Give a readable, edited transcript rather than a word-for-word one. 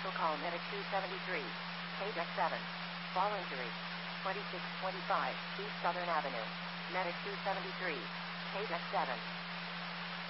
Special call Medic 273. Page X7. Fall injury. 2625 East Southern Avenue. Medic 273. Page X7.